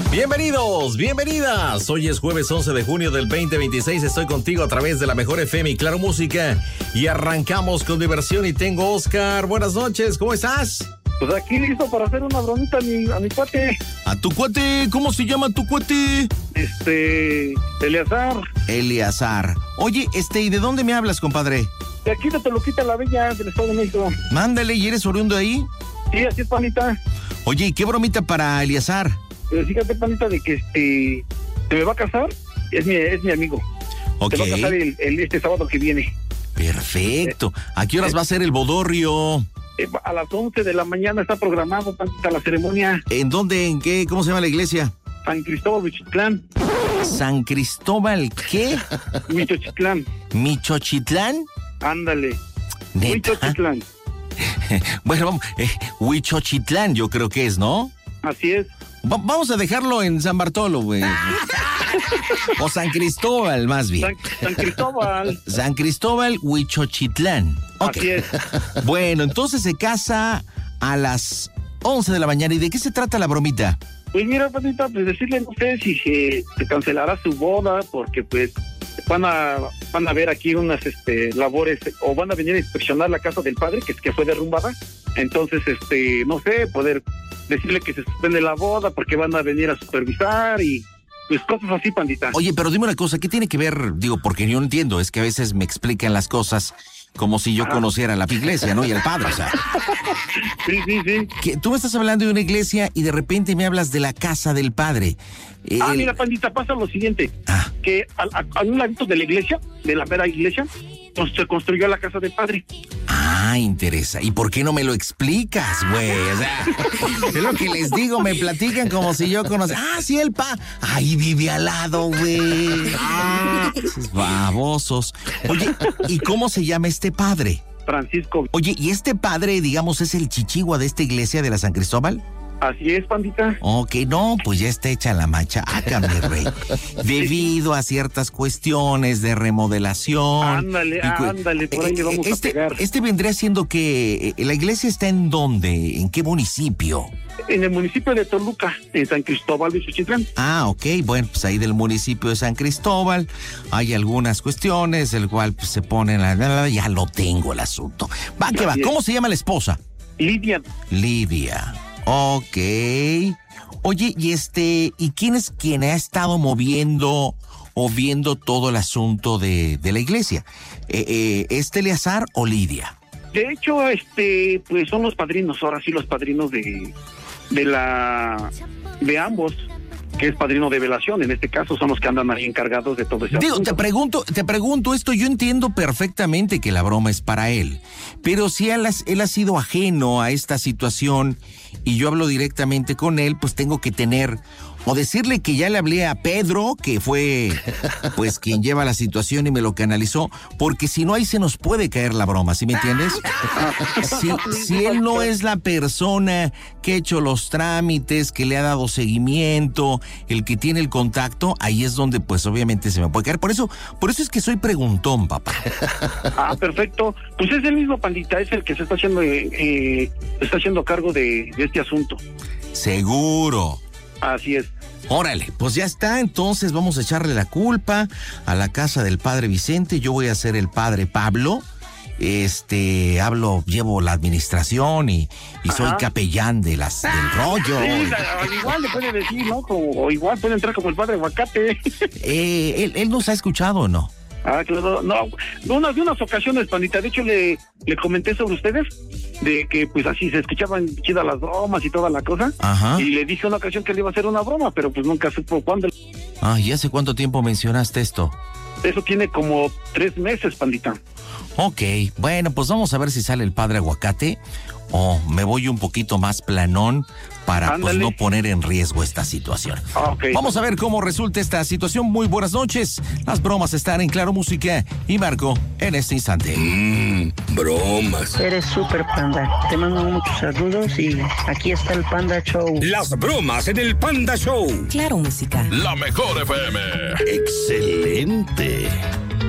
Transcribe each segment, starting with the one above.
Bienvenidos, bienvenidas. Hoy es jueves 11 de junio del 2026. Estoy contigo a través de la mejor FM y Claro Música. Y arrancamos con diversión y tengo Oscar. Buenas noches, ¿cómo estás? Pues aquí listo para hacer una bromita a mi cuate. ¿A tu cuate? ¿Cómo se llama tu cuate? Eleazar. Eleazar. Oye, ¿y de dónde me hablas, compadre? De aquí de Toluquita la Bella, del Estado de México. Mándale, ¿y eres oriundo de ahí? Sí, así es, panita. Oye, ¿y qué bromita para Eleazar? Pero fíjate, panita, de que se me va a casar, es mi amigo. Okay. Se va a casar este sábado que viene. Perfecto. ¿A qué horas va a ser el bodorrio? A las 11 de la mañana está programado, panita, la ceremonia. ¿En dónde? ¿En qué? ¿Cómo se llama la iglesia? San Cristóbal, Michochitlán. ¿San Cristóbal qué? Michochitlán. ¿Michochitlán? Ándale. ¿Neta? Michochitlán. Bueno, vamos, Huichochitlán yo creo que es, ¿no? Así es. Vamos a dejarlo en San Bartolo, güey. O San Cristóbal, más bien. San Cristóbal. San Cristóbal, Huichochitlán. Okay. Así es. Bueno, entonces se casa a las 11 de la mañana. ¿Y de qué se trata la bromita? Pues mira, panita, pues decirle, no sé si se cancelará su boda, porque pues van a ver aquí unas labores, o van a venir a inspeccionar la casa del padre, que fue derrumbada. Entonces, no sé, poder decirle que se suspende la boda porque van a venir a supervisar y pues cosas así, pandita. Oye, pero dime una cosa, ¿qué tiene que ver? Digo, porque yo no entiendo, es que a veces me explican las cosas como si yo conociera la iglesia, ¿no? Y el padre, o sea. Sí. Que tú me estás hablando de una iglesia y de repente me hablas de la casa del padre. Mira, pandita, pasa lo siguiente, que a un ladito de la iglesia, de la mera iglesia, pues se construyó la casa del padre. Interesa. ¿Y por qué no me lo explicas, güey? O sea, es lo que les digo, me platican como si yo conociera. Sí, ahí vive al lado, güey. Esos babosos. Oye, ¿y cómo se llama este padre? Francisco. Oye, ¿y este padre, digamos, es el chichigua de esta iglesia de la San Cristóbal? Así es, pandita. Ok, no, pues ya está hecha la machaca, mi rey. Debido a ciertas cuestiones de remodelación. Ándale, por ahí le vamos a pegar. Vendría siendo que la iglesia está ¿en dónde? ¿En qué municipio? En el municipio de Toluca, en San Cristóbal, Michochitlán. Ok, bueno, pues ahí del municipio de San Cristóbal hay algunas cuestiones, el cual pues, se pone ya lo tengo el asunto. Va, que va. ¿Cómo se llama la esposa? Lidia. Ok. Oye, ¿y quién es quien ha estado moviendo o viendo todo el asunto de la iglesia? ¿Eleazar o Lidia? De hecho, pues son los padrinos, ahora sí los padrinos de ambos, que es padrino de velación, en este caso son los que andan ahí encargados de todo eso. Digo, te pregunto esto, yo entiendo perfectamente que la broma es para él, pero si él ha sido ajeno a esta situación y yo hablo directamente con él, pues tengo que tener, o decirle que ya le hablé a Pedro, que fue pues quien lleva la situación y me lo canalizó, porque si no ahí se nos puede caer la broma, ¿sí me entiendes? Si él no es la persona que ha hecho los trámites, que le ha dado seguimiento, el que tiene el contacto, ahí es donde pues obviamente se me puede caer. Por eso es que soy preguntón, papá. Perfecto. Pues es el mismo, pandita, es el que se está haciendo cargo de este asunto. Seguro. Así es. Órale, pues ya está, entonces vamos a echarle la culpa a la casa del padre Vicente, yo voy a ser el padre Pablo, llevo la administración y soy capellán del rollo. Sí, igual le puede decir, ¿no? O igual puede entrar como el padre Aguacate. ¿Él nos ha escuchado o no? Claro, no, de unas ocasiones, pandita, de hecho le comenté sobre ustedes, de que pues así se escuchaban chidas las bromas y toda la cosa. Ajá. Y le dije una ocasión que le iba a hacer una broma, pero pues nunca supo cuándo. ¿Y hace cuánto tiempo mencionaste esto? Eso tiene como 3 meses, pandita. Ok, bueno, pues vamos a ver si sale el padre Aguacate o me voy un poquito más planón para pues no poner en riesgo esta situación. Okay. Vamos a ver cómo resulta esta situación. Muy buenas noches. Las bromas están en Claro Música y Marco en este instante. Bromas. Eres súper, Panda. Te mando muchos saludos y aquí está el Panda Show. Las bromas en el Panda Show. Claro Música. La mejor FM. Excelente.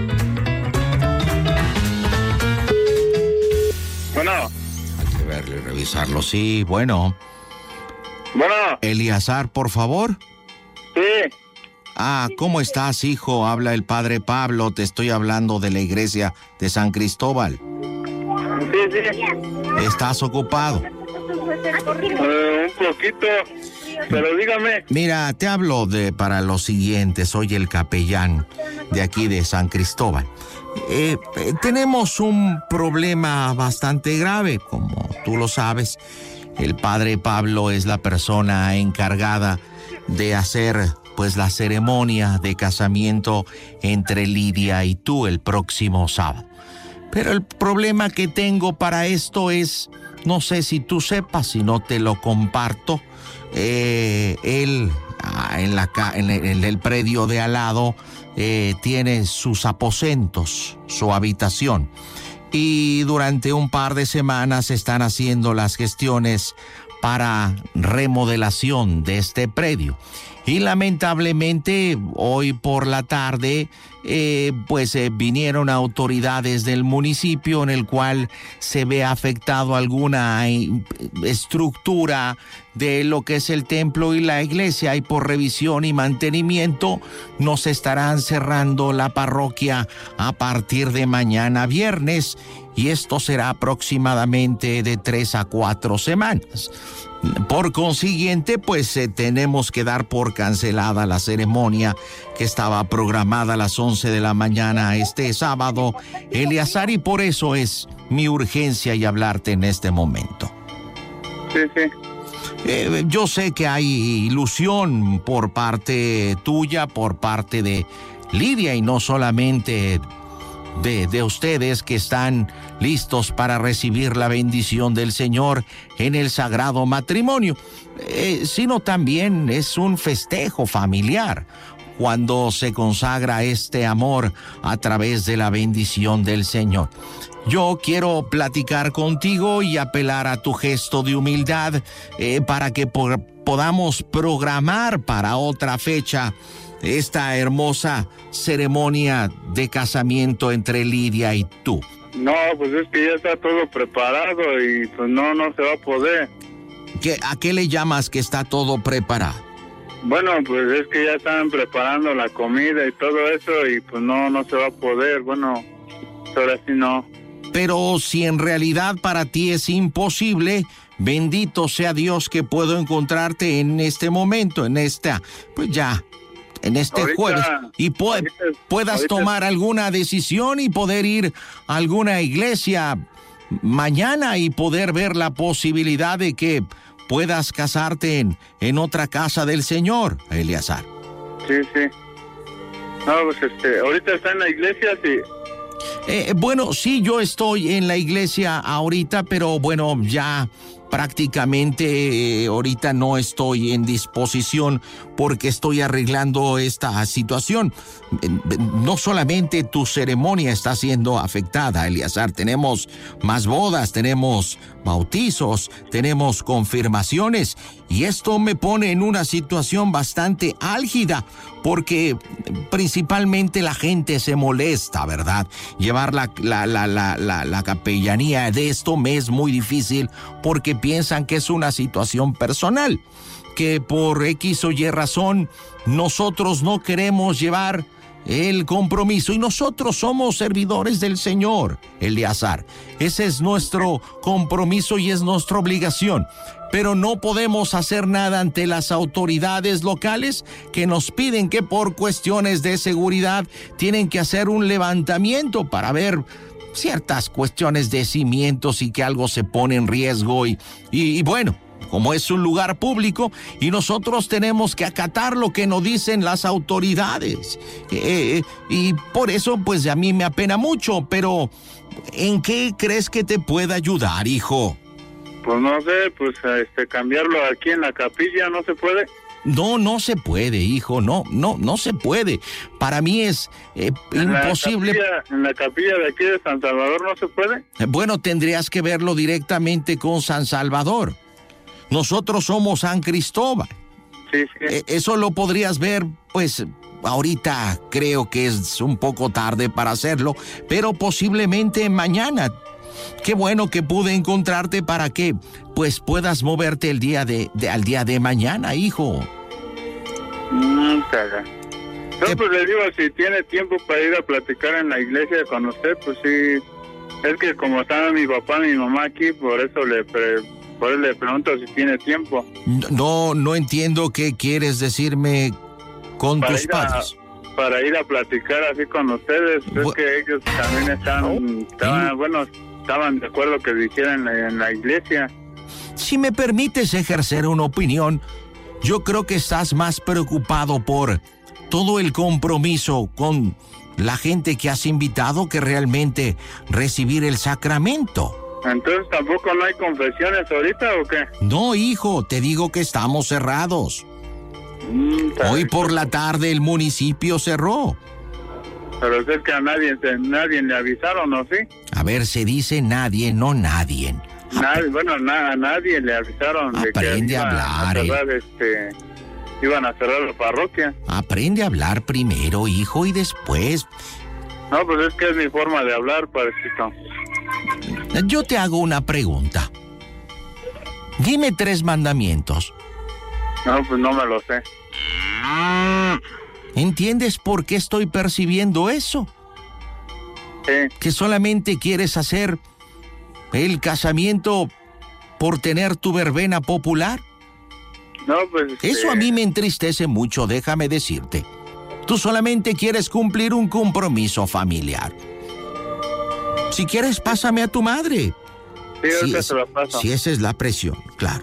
Bueno. Hay que verlo y revisarlo. Sí, bueno. Bueno. Eleazar, por favor. Sí. ¿Cómo estás, hijo? Habla el padre Pablo, te estoy hablando de la iglesia de San Cristóbal. Sí. ¿Estás ocupado? Un poquito, pero dígame. Mira, te hablo para lo siguiente, soy el capellán de aquí de San Cristóbal. Tenemos un problema bastante grave, como tú lo sabes. El padre Pablo es la persona encargada de hacer pues la ceremonia de casamiento entre Lidia y tú el próximo sábado. Pero el problema que tengo para esto es, no sé si tú sepas, si no te lo comparto, él en el predio de al lado tiene sus aposentos, su habitación, y durante un par de semanas están haciendo las gestiones para remodelación de este predio. Y lamentablemente hoy por la tarde vinieron autoridades del municipio en el cual se ve afectado alguna estructura de lo que es el templo y la iglesia, y por revisión y mantenimiento nos estarán cerrando la parroquia a partir de mañana viernes, y esto será aproximadamente de 3 a 4 semanas. Por consiguiente, tenemos que dar por cancelada la ceremonia que estaba programada a las 11 de la mañana este sábado, Eleazar, y por eso es mi urgencia y hablarte en este momento. Sí. Yo sé que hay ilusión por parte tuya, por parte de Lidia, y no solamente de ustedes que están listos para recibir la bendición del Señor en el sagrado matrimonio, sino también es un festejo familiar cuando se consagra este amor a través de la bendición del Señor. Yo quiero platicar contigo y apelar a tu gesto de humildad para que podamos programar para otra fecha esta hermosa ceremonia de casamiento entre Lidia y tú. No, pues es que ya está todo preparado y pues no se va a poder. ¿A qué le llamas que está todo preparado? Bueno, pues es que ya están preparando la comida y todo eso y pues no se va a poder. Bueno, ahora sí no. Pero si en realidad para ti es imposible, bendito sea Dios que puedo encontrarte en este momento, en este jueves, y puedas tomar alguna decisión y poder ir a alguna iglesia mañana y poder ver la posibilidad de que puedas casarte en otra casa del Señor, Eleazar. Sí. No, pues ahorita está en la iglesia, sí. Bueno, sí, yo estoy en la iglesia ahorita, pero bueno, ya prácticamente ahorita no estoy en disposición porque estoy arreglando esta situación. No solamente tu ceremonia está siendo afectada, Eleazar, tenemos más bodas, tenemos bautizos, tenemos confirmaciones, y esto me pone en una situación bastante álgida porque principalmente la gente se molesta, ¿verdad? Llevar la capellanía de esto me es muy difícil porque piensan que es una situación personal, que por X o Y razón nosotros no queremos llevar el compromiso, y nosotros somos servidores del Señor, Eleazar. Ese es nuestro compromiso y es nuestra obligación, pero no podemos hacer nada ante las autoridades locales que nos piden que por cuestiones de seguridad tienen que hacer un levantamiento para ver ciertas cuestiones de cimientos y que algo se pone en riesgo y bueno, como es un lugar público y nosotros tenemos que acatar lo que nos dicen las autoridades. Y por eso, pues a mí me apena mucho, pero ¿en qué crees que te pueda ayudar, hijo? Pues no sé, pues cambiarlo aquí en la capilla, ¿no se puede? No se puede, hijo, no se puede. Para mí es imposible. ¿En la capilla de aquí de San Salvador no se puede? Bueno, tendrías que verlo directamente con San Salvador. Nosotros somos San Cristóbal. Sí. Eso lo podrías ver, pues, ahorita creo que es un poco tarde para hacerlo, pero posiblemente mañana. Qué bueno que pude encontrarte para que, pues, puedas moverte al día de mañana, hijo. No, pues le digo, si tiene tiempo para ir a platicar en la iglesia con usted, pues sí. Es que como están mi papá y mi mamá aquí, por eso le pregunto si tiene tiempo. No entiendo qué quieres decirme con tus padres. Para ir a platicar así con ustedes. Es que ellos también estaban de acuerdo que dijeran en la iglesia. Si me permites ejercer una opinión, yo creo que estás más preocupado por todo el compromiso con la gente que has invitado que realmente recibir el sacramento. Entonces, ¿tampoco no hay confesiones ahorita o qué? No, hijo, te digo que estamos cerrados. Hoy por la tarde el municipio cerró. Pero es que a nadie le avisaron, ¿no? ¿Sí? A ver, se dice nadie, no nadie. A nadie le avisaron. Aprende a hablar. Iban a cerrar la parroquia. Aprende a hablar primero, hijo, y después. No, pues es que es mi forma de hablar, padrecito. Yo te hago una pregunta. Dime 3 mandamientos. No, pues no me lo sé. ¿Entiendes por qué estoy percibiendo eso? Sí. Que solamente quieres hacer el casamiento por tener tu verbena popular. No, pues... Eso a mí me entristece mucho, déjame decirte. Tú solamente quieres cumplir un compromiso familiar. Si quieres, pásame a tu madre. Sí, ahorita se la paso. Si esa es la presión, claro.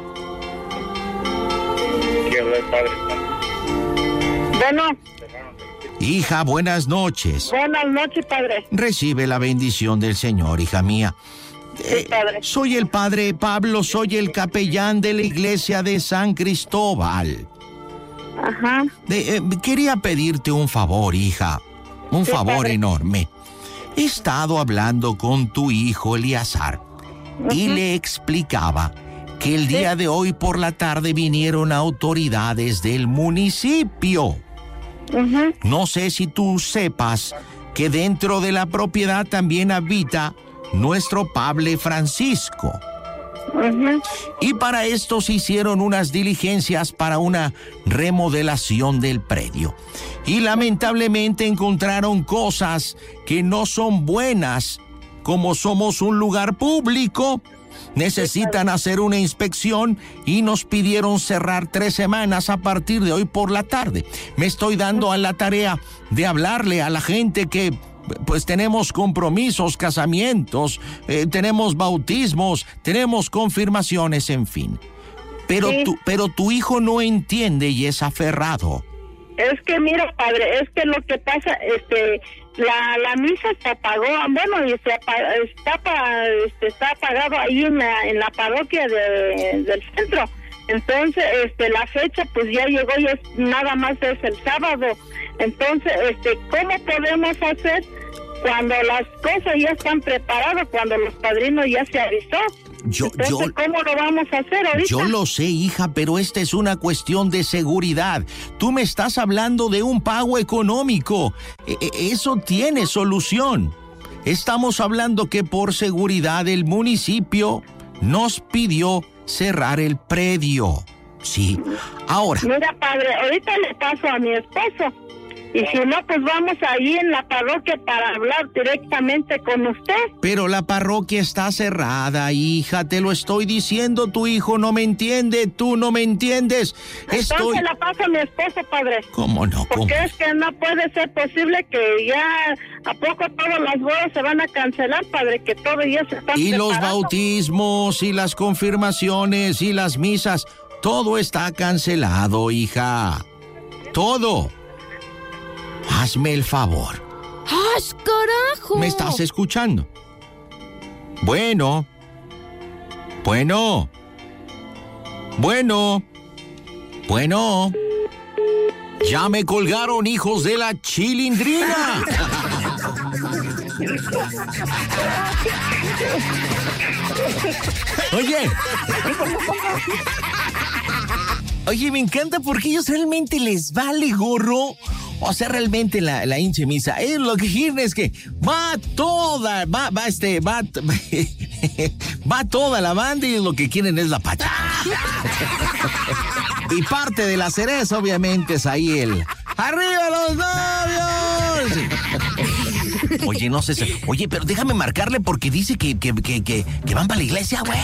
Bueno. Hija, buenas noches. Buenas noches, padre. Recibe la bendición del Señor, hija mía. Sí, padre. Soy el padre Pablo, soy el capellán de la iglesia de San Cristóbal. Ajá. Quería pedirte un favor, hija. Un favor padre. enorme. He estado hablando con tu hijo Eleazar y le explicaba que el día de hoy por la tarde vinieron autoridades del municipio. No sé si tú sepas que dentro de la propiedad también habita nuestro Padre Francisco. Y para esto se hicieron unas diligencias para una remodelación del predio. Y lamentablemente encontraron cosas que no son buenas. Como somos un lugar público, necesitan hacer una inspección y nos pidieron cerrar 3 semanas a partir de hoy por la tarde. Me estoy dando a la tarea de hablarle a la gente que pues tenemos compromisos, casamientos, tenemos bautismos, tenemos confirmaciones, en fin. Pero tu hijo no entiende y es aferrado. Es que mira, padre, es que lo que pasa, la misa se apagó, bueno, y está apagado ahí en la parroquia del centro. Entonces, la fecha pues ya llegó y nada más es el sábado. Entonces, ¿cómo podemos hacer cuando las cosas ya están preparadas, cuando los padrinos ya se avisó? ¿Cómo lo vamos a hacer ahorita? Yo lo sé, hija, pero esta es una cuestión de seguridad. Tú me estás hablando de un pago económico. Eso tiene solución. Estamos hablando que por seguridad el municipio nos pidió cerrar el predio. Sí. Ahora. Mira, padre, ahorita le paso a mi esposo. Y si no, pues vamos ahí en la parroquia para hablar directamente con usted. Pero la parroquia está cerrada, hija, te lo estoy diciendo, tu hijo no me entiende, tú no me entiendes. Entonces la paso a mi esposo, padre. ¿Cómo no? Porque es que no puede ser posible que ya a poco todas las bodas se van a cancelar, padre, que todo ya se está Y preparando. Los bautismos, y las confirmaciones, y las misas, todo está cancelado, hija. Todo. Hazme el favor. ¡Ay, carajo! ¿Me estás escuchando? Bueno. Ya me colgaron, hijos de la chilindrina. Oye, me encanta porque ellos realmente les vale gorro. O sea, realmente la hincha misa. Lo que quieren es que va toda la banda y lo que quieren es la pacha. Y parte de la cereza, obviamente, es ahí el ¡arriba los novios! Oye, no sé. Oye, pero déjame marcarle porque dice que van para la iglesia, güey.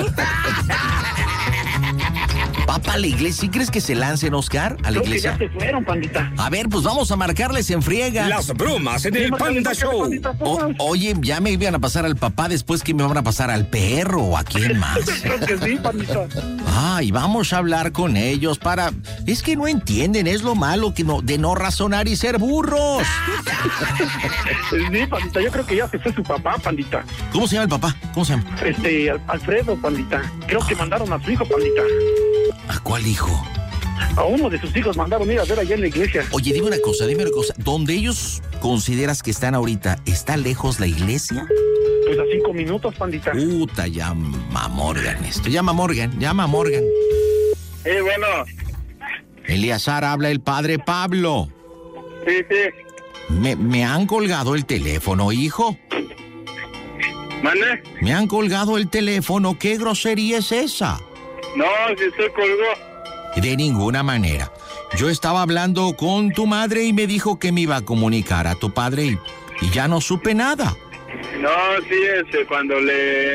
¿Va para la iglesia? ¿Sí crees que se lancen, Oscar, a la iglesia? Creo que ya se fueron, pandita. A ver, pues vamos a marcarles en friega. Las bromas en el Panda Show. Oye, ya me iban a pasar al papá, después que me van a pasar al perro o a quién más. Creo que sí, pandita. Ay, vamos a hablar con ellos para... Es que no entienden, es lo malo de no razonar y ser burros. Sí, pandita, yo creo que ya se fue su papá, pandita. ¿Cómo se llama el papá? ¿Cómo se llama? Alfredo, pandita. Creo que mandaron a su hijo, pandita. ¿A cuál hijo? A uno de sus hijos mandaron ir a ver allá en la iglesia. Oye, dime una cosa. ¿Dónde ellos consideras que están ahorita, está lejos la iglesia? Pues a 5 minutos, pandita. Puta, llama a Morgan esto. Llama a Morgan. Bueno. Eleazar, habla el padre Pablo. Sí. Me han colgado el teléfono, hijo. ¿Mande? Me han colgado el teléfono. ¿Qué grosería es esa? No, si se colgó. De ninguna manera. Yo estaba hablando con tu madre y me dijo que me iba a comunicar a tu padre y ya no supe nada. No, sí, cuando le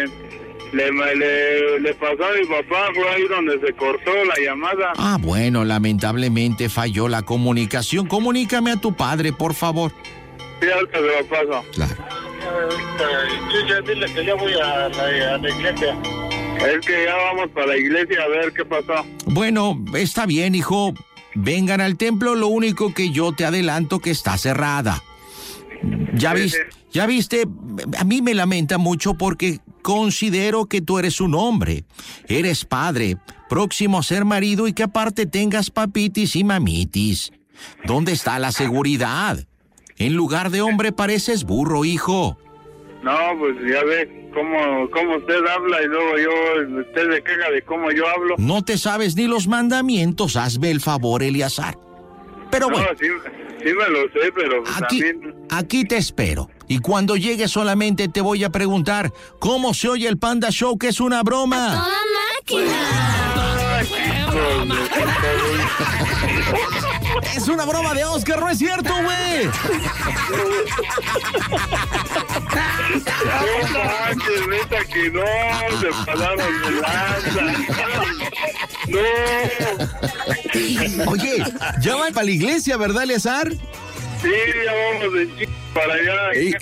pasó a mi papá, fue ahí donde se cortó la llamada. Ah, bueno, lamentablemente falló la comunicación. Comunícame a tu padre, por favor. Sí, ahorita se lo paso. Claro. Ya dile que ya voy a la iglesia. Es que ya vamos para la iglesia a ver qué pasó. Bueno, está bien, hijo. Vengan al templo, lo único que yo te adelanto que está cerrada. Ya viste, a mí me lamenta mucho porque considero que tú eres un hombre. Eres padre, próximo a ser marido y que aparte tengas papitis y mamitis. ¿Dónde está la seguridad? En lugar de hombre pareces burro, hijo. No, pues ya ve cómo usted habla y luego usted se queja de cómo yo hablo. No te sabes ni los mandamientos, hazme el favor, Eleazar. Pero bueno. No, sí me lo sé, pero aquí te espero. Y cuando llegue solamente te voy a preguntar cómo se oye el Panda Show, que es una broma. ¡A toda máquina! Es una broma de Oscar, ¿no es cierto, güey? No manches, neta que no, se pasaron de lanza. No. Oye, ya van para la iglesia, ¿verdad, Eleazar? Sí, ya vamos de chico para allá.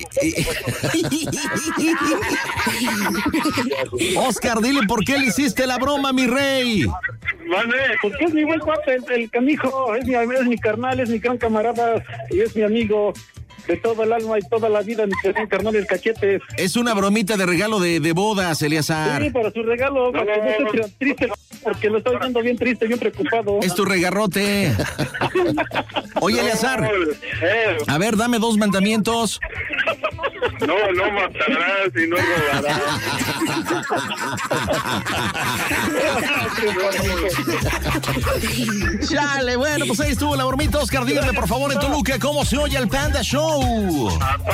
Oscar, dile por qué le hiciste la broma, mi rey. Vale, porque es mi buen cuate, el canijo, es mi carnal, es mi gran camarada y es mi amigo de todo el alma y toda la vida, mi gran carnal, el Cachetes. Es una bromita de regalo de bodas, Eleazar. Sí, para su regalo, para que no esté triste, porque lo estoy viendo bien triste, bien preocupado. Es tu regarrote. Oye, Eleazar, a ver, dame 2 mandamientos. No matarás y no robarás. Chale, bueno, pues ahí estuvo la bromita. Oscar, dígame por favor en Toluca cómo se oye el Panda Show.